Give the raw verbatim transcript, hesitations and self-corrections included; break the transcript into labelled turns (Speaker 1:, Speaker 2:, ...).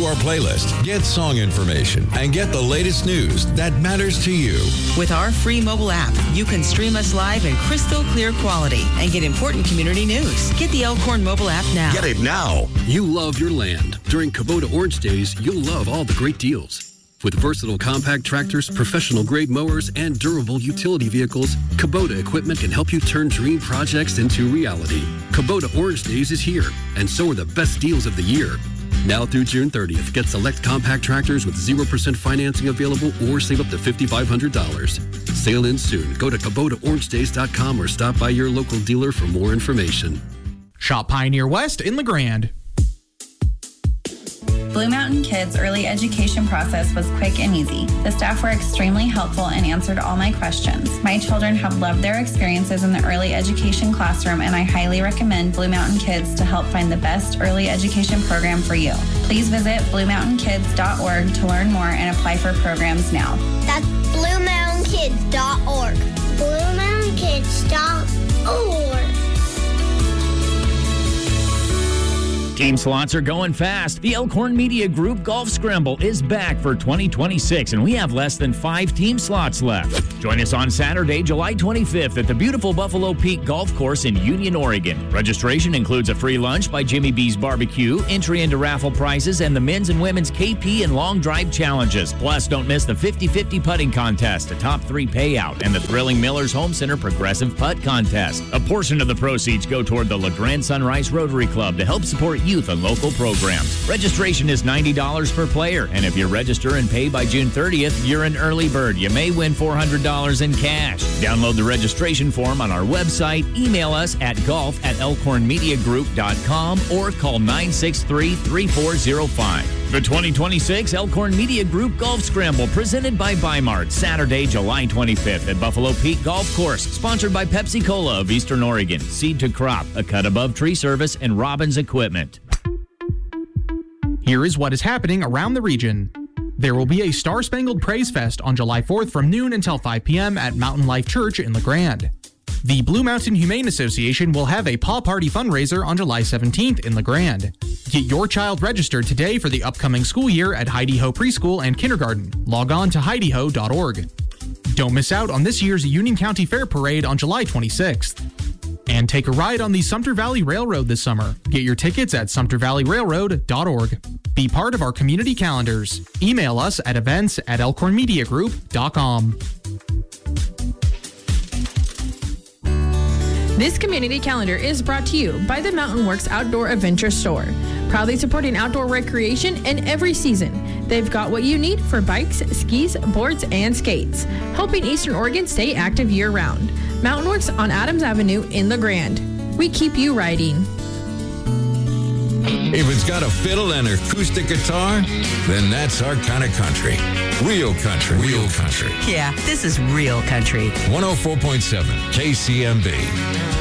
Speaker 1: our playlist, get song information, and get the latest news that matters to you.
Speaker 2: With our free mobile app, you can stream us live in crystal clear quality and get important community news. Get the Elkhorn mobile app now.
Speaker 3: Get it now.
Speaker 4: You love your land. During Kubota Orange Days, you'll love all the great deals. With versatile compact tractors, professional-grade mowers, and durable utility vehicles, Kubota equipment can help you turn dream projects into reality. Kubota Orange Days is here, and so are the best deals of the year. Now through June thirtieth, get select compact tractors with zero percent financing available or save up to five thousand five hundred dollars. Sail in soon. Go to Kubota Orange Days dot com or stop by your local dealer for more information.
Speaker 5: Shop Pioneer West in LeGrand.
Speaker 6: Blue Mountain Kids' early education process was quick and easy. The staff were extremely helpful and answered all my questions. My children have loved their experiences in the early education classroom, and I highly recommend Blue Mountain Kids to help find the best early education program for you. Please visit blue mountain kids dot org to learn more and apply for programs now.
Speaker 7: That's blue mountain kids dot org. blue mountain kids dot org.
Speaker 8: Team slots are going fast. The Elkhorn Media Group Golf Scramble is back for twenty twenty-six, and we have less than five team slots left. Join us on Saturday, July twenty-fifth at the beautiful Buffalo Peak Golf Course in Union, Oregon. Registration includes a free lunch by Jimmy B's Barbecue, entry into raffle prizes, and the men's and women's K P and long drive challenges. Plus, don't miss the fifty-fifty putting contest, a top three payout, and the thrilling Miller's Home Center Progressive Putt Contest. A portion of the proceeds go toward the LeGrand Sunrise Rotary Club to help support youth and local programs. Registration is ninety dollars per player, and if you register and pay by June thirtieth, you're an early bird. You may win four hundred dollars in cash. Download the registration form on our website, email us at golf at elkhorn media group dot com, or call nine six three, three four zero five. The twenty twenty-six Elkhorn Media Group Golf Scramble, presented by Bimart, Saturday, July twenty-fifth at Buffalo Peak Golf Course, sponsored by Pepsi Cola of Eastern Oregon, Seed to Crop, A Cut Above Tree Service, and Robbins Equipment.
Speaker 5: Here is what is happening around the region. There will be a Star Spangled Praise Fest on July fourth from noon until five p.m. at Mountain Life Church in LeGrand. The Blue Mountain Humane Association will have a Paw Party fundraiser on July seventeenth in LeGrand. Get your child registered today for the upcoming school year at Heidi Ho Preschool and Kindergarten. Log on to heidi ho dot org. Don't miss out on this year's Union County Fair Parade on July twenty-sixth. And take a ride on the Sumter Valley Railroad this summer. Get your tickets at sumter valley railroad dot org. Be part of our community calendars. Email us at events at elkhorn media group dot com.
Speaker 9: This community calendar is brought to you by the Mountain Works Outdoor Adventure Store, proudly supporting outdoor recreation in every season. They've got what you need for bikes, skis, boards, and skates, helping Eastern Oregon stay active year-round. Mountain Works on Adams Avenue in LeGrand. We keep you riding.
Speaker 1: If it's got a fiddle and acoustic guitar, then that's our kind of country. Real country. Real country.
Speaker 2: Yeah, this is real country.
Speaker 1: one oh four point seven K C M B.